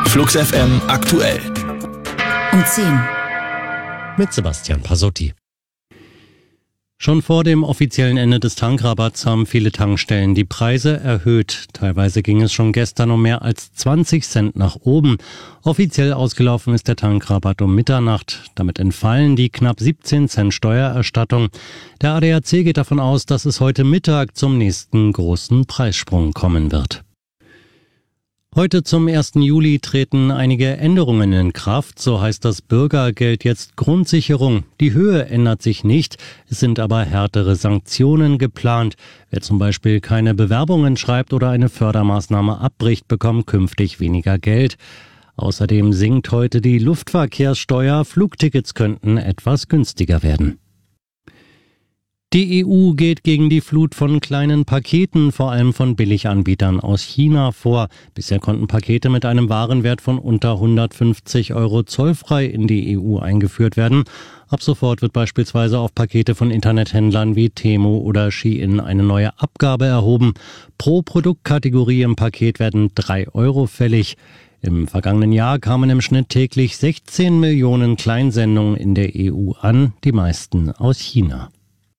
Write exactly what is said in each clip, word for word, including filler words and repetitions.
Flux F M aktuell. Um zehn. Mit Sebastian Pasotti. Schon vor dem offiziellen Ende des Tankrabatts haben viele Tankstellen die Preise erhöht. Teilweise ging es schon gestern um mehr als zwanzig Cent nach oben. Offiziell ausgelaufen ist der Tankrabatt um Mitternacht. Damit entfallen die knapp siebzehn Cent Steuererstattung. Der A D A C geht davon aus, dass es heute Mittag zum nächsten großen Preissprung kommen wird. Heute zum ersten Juli treten einige Änderungen in Kraft, so heißt das Bürgergeld jetzt Grundsicherung. Die Höhe ändert sich nicht, es sind aber härtere Sanktionen geplant. Wer zum Beispiel keine Bewerbungen schreibt oder eine Fördermaßnahme abbricht, bekommt künftig weniger Geld. Außerdem sinkt heute die Luftverkehrssteuer, Flugtickets könnten etwas günstiger werden. Die E U geht gegen die Flut von kleinen Paketen, vor allem von Billiganbietern aus China, vor. Bisher konnten Pakete mit einem Warenwert von unter hundertfünfzig Euro zollfrei in die E U eingeführt werden. Ab sofort wird beispielsweise auf Pakete von Internethändlern wie Temu oder Shein eine neue Abgabe erhoben. Pro Produktkategorie im Paket werden drei Euro fällig. Im vergangenen Jahr kamen im Schnitt täglich sechzehn Millionen Kleinsendungen in der E U an, die meisten aus China.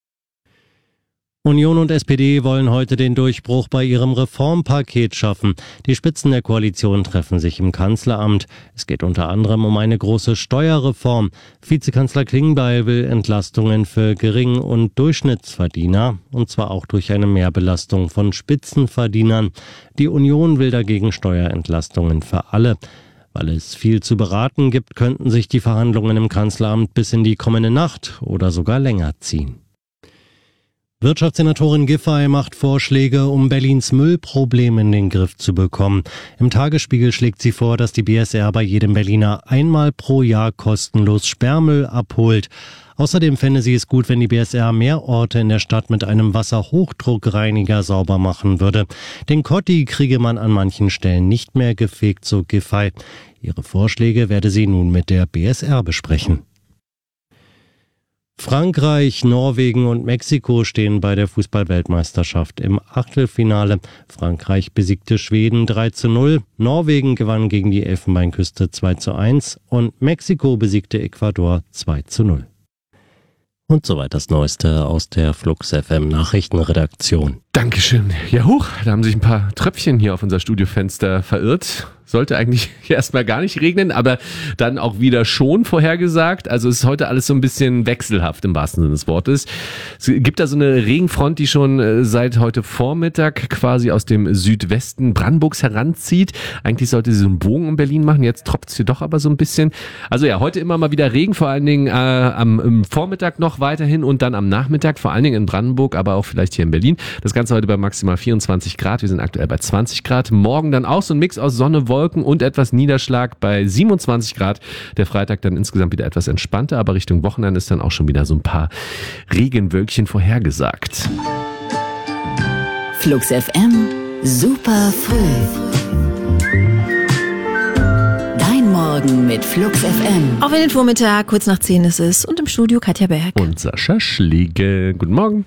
Union und S P D wollen heute den Durchbruch bei ihrem Reformpaket schaffen. Die Spitzen der Koalition treffen sich im Kanzleramt. Es geht unter anderem um eine große Steuerreform. Vizekanzler Klingbeil will Entlastungen für Gering- und Durchschnittsverdiener, und zwar auch durch eine Mehrbelastung von Spitzenverdienern. Die Union will dagegen Steuerentlastungen für alle. Weil es viel zu beraten gibt, könnten sich die Verhandlungen im Kanzleramt bis in die kommende Nacht oder sogar länger ziehen. Wirtschaftssenatorin Giffey macht Vorschläge, um Berlins Müllproblem in den Griff zu bekommen. Im Tagesspiegel schlägt sie vor, dass die B S R bei jedem Berliner einmal pro Jahr kostenlos Sperrmüll abholt. Außerdem fände sie es gut, wenn die B S R mehr Orte in der Stadt mit einem Wasserhochdruckreiniger sauber machen würde. Den Kotti kriege man an manchen Stellen nicht mehr gefegt, so Giffey. Ihre Vorschläge werde sie nun mit der B S R besprechen. Frankreich, Norwegen und Mexiko stehen bei der Fußball-Weltmeisterschaft im Achtelfinale. Frankreich besiegte Schweden drei zu null, Norwegen gewann gegen die Elfenbeinküste zwei zu eins und Mexiko besiegte Ecuador zwei zu null. Und soweit das Neueste aus der Flux F M Nachrichtenredaktion. Dankeschön. Ja, hoch, da haben sich ein paar Tröpfchen hier auf unser Studiofenster verirrt. Sollte eigentlich erstmal gar nicht regnen, aber dann auch wieder schon vorhergesagt. Also es ist heute alles so ein bisschen wechselhaft im wahrsten Sinne des Wortes. Es gibt da so eine Regenfront, die schon seit heute Vormittag quasi aus dem Südwesten Brandenburgs heranzieht. Eigentlich sollte sie so einen Bogen um Berlin machen, jetzt tropft es hier doch aber so ein bisschen. Also ja, heute immer mal wieder Regen, vor allen Dingen äh, am im Vormittag noch weiterhin und dann am Nachmittag, vor allen Dingen in Brandenburg, aber auch vielleicht hier in Berlin. Das Ganze heute bei maximal vierundzwanzig Grad, wir sind aktuell bei zwanzig Grad. Morgen dann auch so ein Mix aus Sonne, Wolken und etwas Niederschlag bei siebenundzwanzig Grad. Der Freitag dann insgesamt wieder etwas entspannter, aber Richtung Wochenende ist dann auch schon wieder so ein paar Regenwölkchen vorhergesagt. Flux F M, super früh. Dein Morgen mit Flux F M. Auf in den Vormittag, kurz nach zehn ist es. Und im Studio Katja Berg. Und Sascha Schlegel. Guten Morgen.